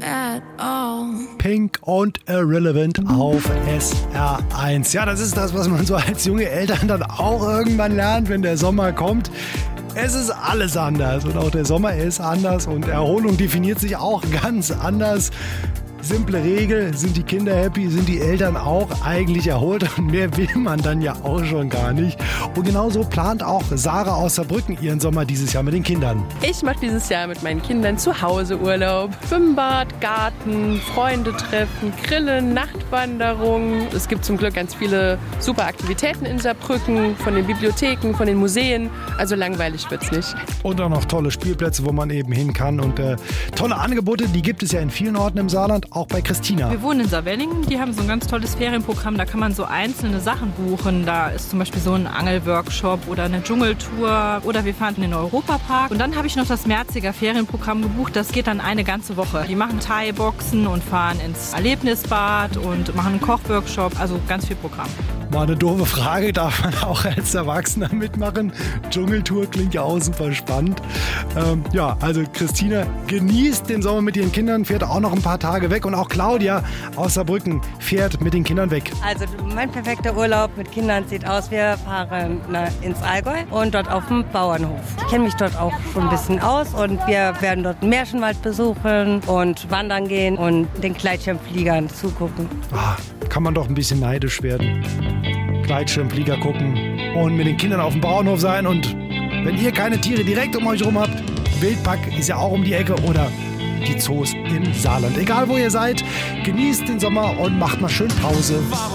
at all. Pink und Irrelevant auf SR1. Ja, das ist das, was man so als junge Eltern dann auch irgendwann lernt, wenn der Sommer kommt. Es ist alles anders und auch der Sommer ist anders und Erholung definiert sich auch ganz anders. Simple Regel, sind die Kinder happy, sind die Eltern auch eigentlich erholt und mehr will man dann ja auch schon gar nicht. Und genauso plant auch Sarah aus Saarbrücken ihren Sommer dieses Jahr mit den Kindern. Ich mache dieses Jahr mit meinen Kindern zu Hause Urlaub. Schwimmbad, Garten, Freunde treffen, Grillen, Nachtwanderung. Es gibt zum Glück ganz viele super Aktivitäten in Saarbrücken, von den Bibliotheken, von den Museen. Also langweilig wird's nicht. Und auch noch tolle Spielplätze, wo man eben hin kann. Und tolle Angebote, die gibt es ja in vielen Orten im Saarland. Auch bei Christina. Wir wohnen in Saarwenningen, die haben so ein ganz tolles Ferienprogramm, da kann man so einzelne Sachen buchen. Da ist zum Beispiel so ein Angelworkshop oder eine Dschungeltour oder wir fahren in den Europapark. Und dann habe ich noch das Merziger Ferienprogramm gebucht, das geht dann eine ganze Woche. Die machen Thai-Boxen und fahren ins Erlebnisbad und machen einen Kochworkshop, also ganz viel Programm. Mal eine doofe Frage, darf man auch als Erwachsener mitmachen? Dschungeltour klingt ja auch super spannend. Ja, also Christina genießt den Sommer mit ihren Kindern, fährt auch noch ein paar Tage weg und auch Claudia aus Saarbrücken fährt mit den Kindern weg. Also mein perfekter Urlaub mit Kindern sieht aus, wir fahren ins Allgäu und dort auf dem Bauernhof. Ich kenne mich dort auch schon ein bisschen aus und wir werden dort einen Märchenwald besuchen und wandern gehen und den Gleitschirmfliegern zugucken. Kann man doch ein bisschen neidisch werden. Gleitschirmflieger gucken und mit den Kindern auf dem Bauernhof sein. Und wenn ihr keine Tiere direkt um euch rum habt, Wildpark ist ja auch um die Ecke oder die Zoos im Saarland. Egal wo ihr seid, genießt den Sommer und macht mal schön Pause.